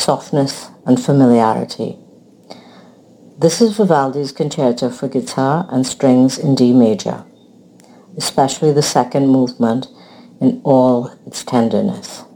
softness and familiarity. This is Vivaldi's concerto for guitar and strings in D major, especially the second movement in all its tenderness.